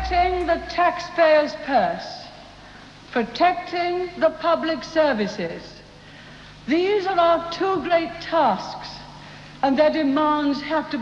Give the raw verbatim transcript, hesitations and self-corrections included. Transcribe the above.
protecting the taxpayer's purse, protecting the public services. These are our two great tasks, and their demands have to